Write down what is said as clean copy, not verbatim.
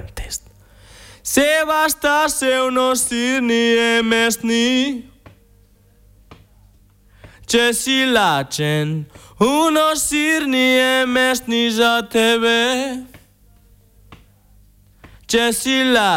test. Se vastas eu nosir ni emesni. Ce si lacen unosir ni emesni za tebe. Ce si